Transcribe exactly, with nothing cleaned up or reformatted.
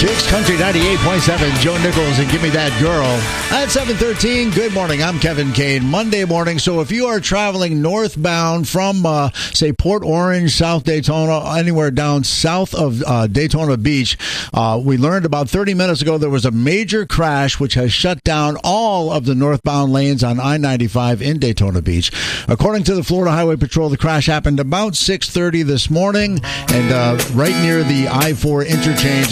Jake's Country ninety-eight point seven, Joe Nichols and Give Me That Girl. At seven thirteen, good morning. I'm Kevin Kane. Monday morning. So if you are traveling northbound from, uh, say, Port Orange, South Daytona, anywhere down south of uh, Daytona Beach, uh, we learned about thirty minutes ago there was a major crash which has shut down all of the northbound lanes on I ninety-five in Daytona Beach. According to the Florida Highway Patrol, the crash happened about six thirty this morning and uh, right near the I four interchange.